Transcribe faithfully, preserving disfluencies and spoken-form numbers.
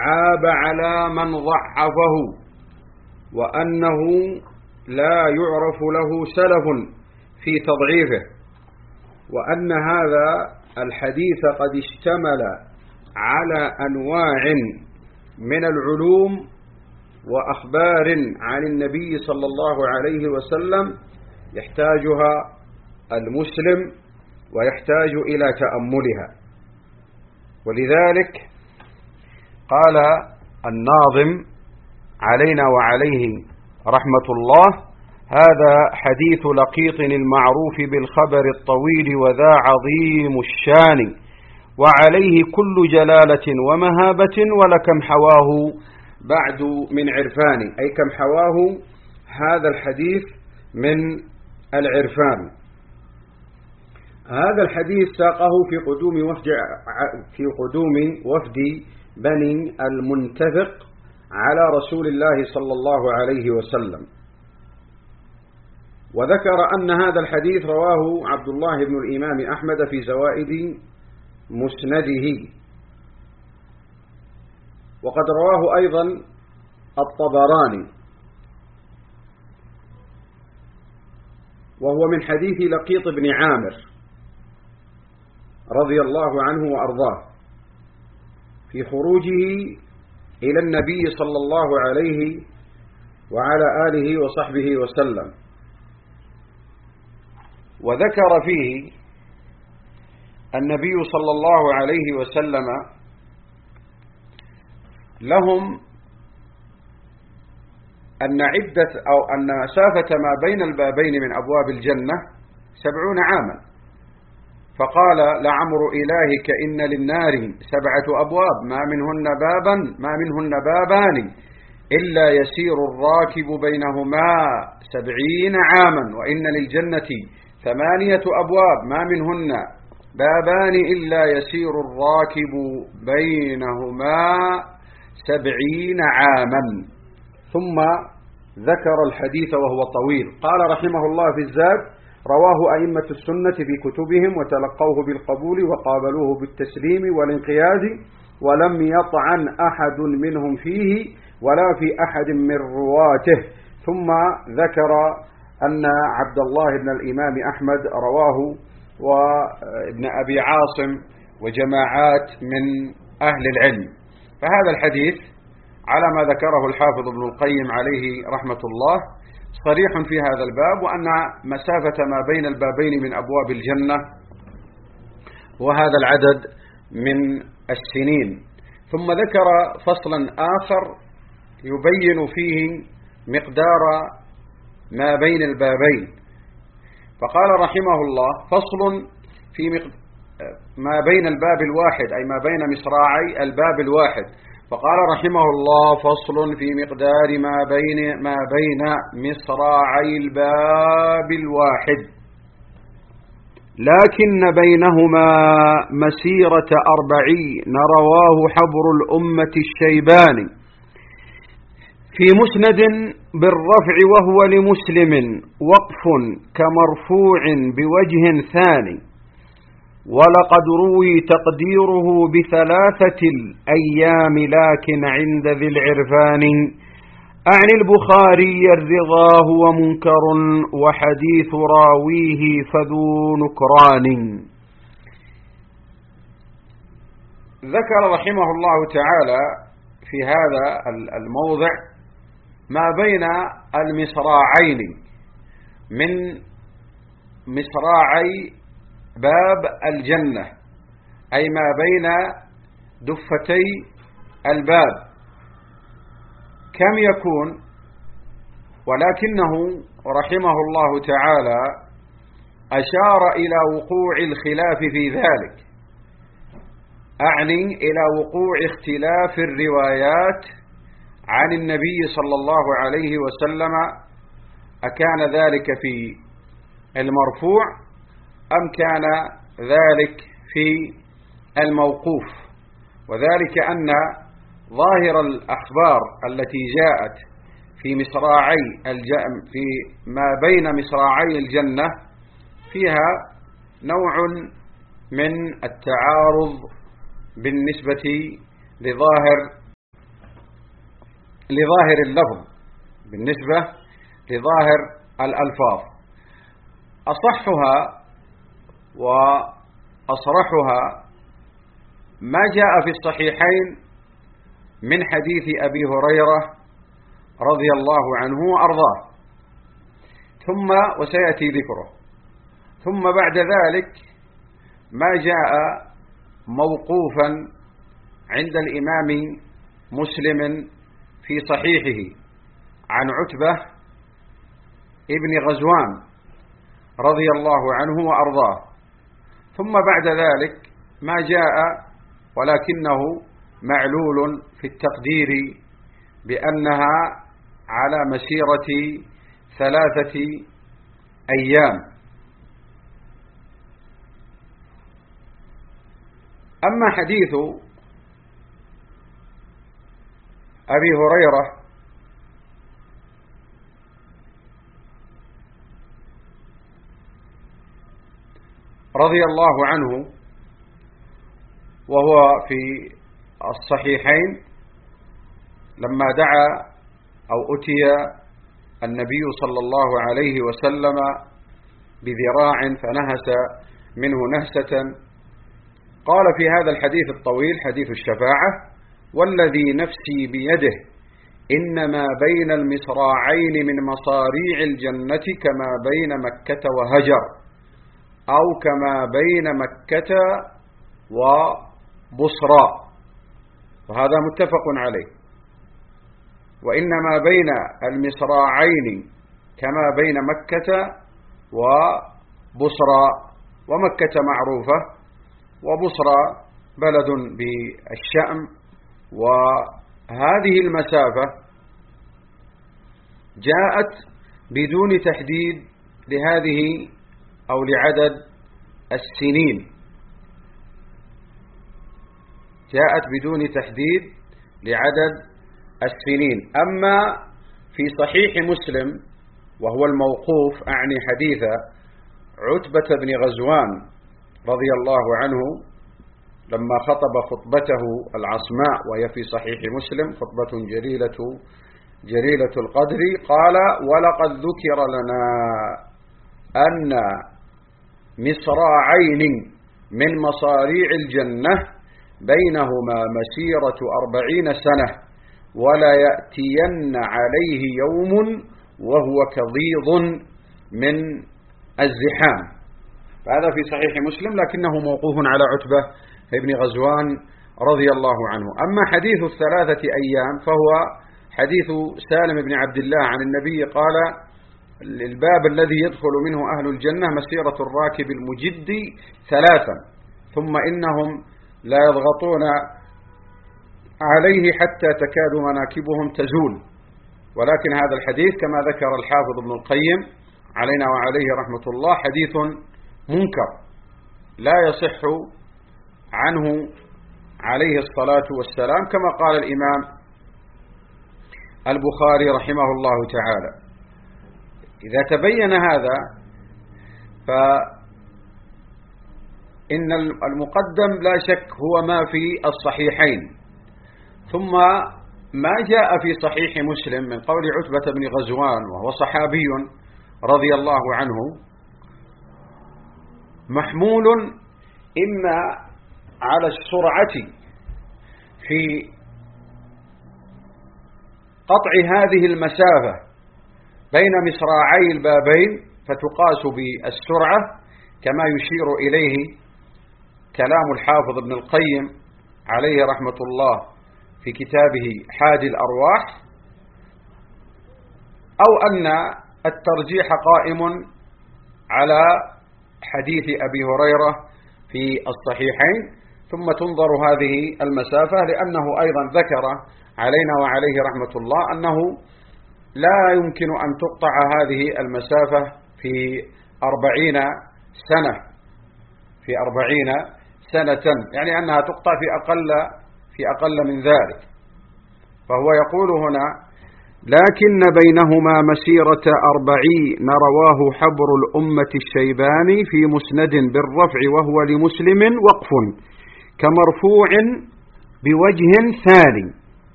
عاب على من ضعفه وأنه لا يعرف له سلف في تضعيفه، وأن هذا الحديث قد اشتمل على أنواع من العلوم وأخبار عن النبي صلى الله عليه وسلم يحتاجها المسلم ويحتاج إلى تأملها. ولذلك قال الناظم علينا وعليه رحمة الله: هذا حديث لقيط المعروف بالخبر الطويل وذا عظيم الشان، وعليه كل جلالة ومهابة، ولكم حواه بعد من عرفان، أي كم حواه هذا الحديث من العرفان. هذا الحديث ساقه في قدوم وفد في قدوم وفد بني المنتفق على رسول الله صلى الله عليه وسلم، وذكر أن هذا الحديث رواه عبد الله بن الإمام أحمد في زوائد مسنده، وقد رواه أيضا الطبراني، وهو من حديث لقيط بن عامر رضي الله عنه وأرضاه في خروجه إلى النبي صلى الله عليه وعلى آله وصحبه وسلم. وذكر فيه النبي صلى الله عليه وسلم لهم أن عدة أو أن مسافة ما بين البابين من أبواب الجنة سبعون عاما، فقال: لعمر إلهك إن للنار سبعة أبواب ما منهن بابا ما منهن بابان إلا يسير الراكب بينهما سبعين عاما، وإن للجنة ثمانية أبواب ما منهن بابان إلا يسير الراكب بينهما سبعين عاما. ثم ذكر الحديث وهو طويل. قال رحمه الله في الزاد: رواه أئمة السنة في كتبهم وتلقوه بالقبول وقابلوه بالتسليم والانقياد، ولم يطعن أحد منهم فيه ولا في أحد من رواته. ثم ذكر أن عبد الله بن الإمام أحمد رواه وابن أبي عاصم وجماعات من أهل العلم. فهذا الحديث على ما ذكره الحافظ ابن القيم عليه رحمة الله صريح في هذا الباب، وأن مسافة ما بين البابين من أبواب الجنة وهذا العدد من السنين. ثم ذكر فصلا آخر يبين فيه مقدار ما بين البابين، فقال رحمه الله: فصل في ما بين الباب الواحد، أي ما بين مصراعي الباب الواحد. فقال رحمه الله: فصل في مقدار ما بين ما بين مصراعي الباب الواحد، لكن بينهما مسيرة أربعين رواه حبر الأمة الشيباني في مسند بالرفع، وهو لمسلم وقف كمرفوع بوجه ثاني، ولقد روي تقديره بثلاثة الأيام لكن عند ذي العرفان، أعن البخاري الرضا هو منكر وحديث راويه فذو نكران. ذكر رحمه الله تعالى في هذا الموضع ما بين المصراعين من مصراعي باب الجنة، أي ما بين دفتي الباب، كم يكون؟ ولكنه رحمه الله تعالى أشار إلى وقوع الخلاف في ذلك، أعني إلى وقوع اختلاف الروايات عن النبي صلى الله عليه وسلم، أكان ذلك في المرفوع أم كان ذلك في الموقوف؟ وذلك أن ظاهر الأخبار التي جاءت في مصراعي في ما بين مصراعي الجنة فيها نوع من التعارض بالنسبة لظاهر لظاهر اللفظ، بالنسبة لظاهر الألفاظ. أصحها وأصرحها ما جاء في الصحيحين من حديث أبي هريرة رضي الله عنه وأرضاه، ثم وسيأتي ذكره، ثم بعد ذلك ما جاء موقوفا عند الإمام مسلم في صحيحه عن عتبة ابن غزوان رضي الله عنه وأرضاه، ثم بعد ذلك ما جاء ولكنه معلول في التقدير بأنها على مسيرة ثلاثة أيام. أما حديث أبي هريرة رضي الله عنه وهو في الصحيحين لما دعا أو أتي النبي صلى الله عليه وسلم بذراع فنهس منه نهسة، قال في هذا الحديث الطويل حديث الشفاعة: والذي نفسي بيده إنما بين المصراعين من مصاريع الجنة كما بين مكة وهجر، أو كما بين مكة وبصرى، وهذا متفق عليه. وإنما بين المصراعين كما بين مكة وبصرى، ومكة معروفة وبصرى بلد بالشأم، وهذه المسافة جاءت بدون تحديد لهذه أو لعدد السنين، جاءت بدون تحديد لعدد السنين. أما في صحيح مسلم وهو الموقوف، أعني حديث عتبة بن غزوان رضي الله عنه لما خطب خطبته العصماء، وهي في صحيح مسلم خطبة جليلة جليلة القدر، قال: ولقد ذكر لنا أن مصراعين من مصاريع الجنة بينهما مسيرة أربعين سنة، ولا يأتين عليه يوم وهو كضيض من الزحام. فهذا في صحيح مسلم لكنه موقوف على عتبة بن غزوان رضي الله عنه. أما حديث الثلاثة أيام فهو حديث سالم بن عبد الله عن النبي قال: الباب الذي يدخل منه أهل الجنة مسيرة الراكب المجد ثلاثا، ثم إنهم لا يضغطون عليه حتى تكاد مناكبهم تزول. ولكن هذا الحديث كما ذكر الحافظ ابن القيم علينا وعليه رحمة الله حديث منكر لا يصح عنه عليه الصلاة والسلام، كما قال الإمام البخاري رحمه الله تعالى. إذا تبين هذا فإن المقدم لا شك هو ما في الصحيحين، ثم ما جاء في صحيح مسلم من قول عتبة بن غزوان وهو صحابي رضي الله عنه محمول إما على السرعة في قطع هذه المسافة بين مصراعي البابين فتقاس بالسرعة، كما يشير إليه كلام الحافظ ابن القيم عليه رحمة الله في كتابه حادي الأرواح، أو أن الترجيح قائم على حديث أبي هريرة في الصحيحين، ثم تنظر هذه المسافة، لأنه أيضا ذكر علينا وعليه رحمة الله أنه لا يمكن أن تقطع هذه المسافة في أربعين سنة في أربعين سنة، يعني أنها تقطع في أقل في أقل من ذلك. فهو يقول هنا: لكن بينهما مسيرة أربعين رواه حبر الأمة الشيباني في مسند بالرفع وهو لمسلم وقف كمرفوع بوجه ثاني.